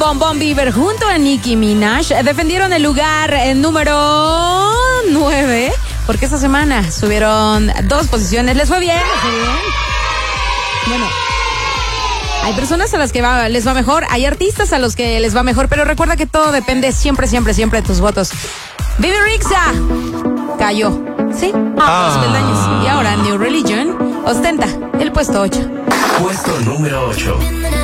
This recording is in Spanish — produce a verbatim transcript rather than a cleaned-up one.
Bon Bon Bieber junto a Nicki Minaj defendieron el lugar eh, número nueve, porque esta semana subieron dos posiciones. ¿Les fue bien? ¿Les fue bien? Bueno, hay personas a las que va, les va mejor, hay artistas a los que les va mejor, pero recuerda que todo depende siempre, siempre, siempre de tus votos. Vivi Rixa cayó, ¿sí? Ah. Dos peldaños. Y ahora New Religion ostenta el puesto ocho. Puesto número ocho.